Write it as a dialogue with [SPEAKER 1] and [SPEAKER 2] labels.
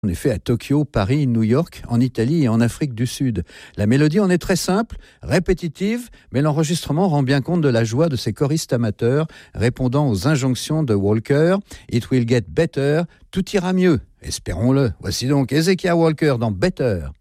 [SPEAKER 1] En effet, à Tokyo, Paris, New York, en Italie et en Afrique du Sud. La mélodie en est très simple, répétitive, mais l'enregistrement rend bien compte de la joie de ces choristes amateurs, répondant aux injonctions de Walker. It will get better, tout ira mieux. Espérons-le. Voici donc Hezekiah Walker dans Better.